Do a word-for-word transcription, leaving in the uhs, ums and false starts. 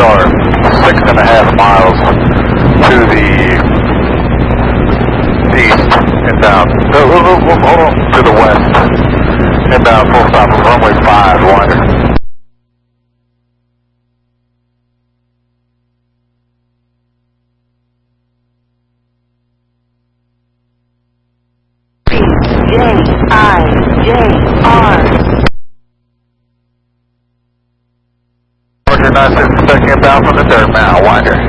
are six and a half miles to the east and down. Oh, oh, oh, oh, hold on, to the west and down full stop of runway five, winder. J I J R. Roger, nine six, second inbound from the third mile, winder.